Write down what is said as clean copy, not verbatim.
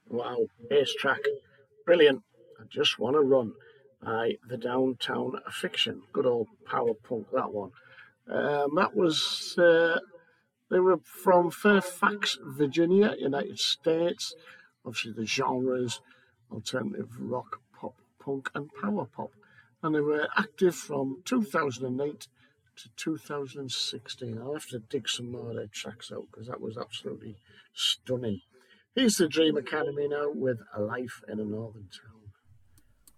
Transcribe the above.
Wow, Ace Track. Brilliant. I just want to run by the Downtown Fiction. Good old power punk, that one. That was, they were from Fairfax, Virginia, United States. Obviously, the genres alternative rock, pop, punk, and power pop. And they were active from 2008 to 2016. I'll have to dig some more of their tracks out because that was absolutely stunning. Here's the Dream Academy now with A Life in a Northern Town.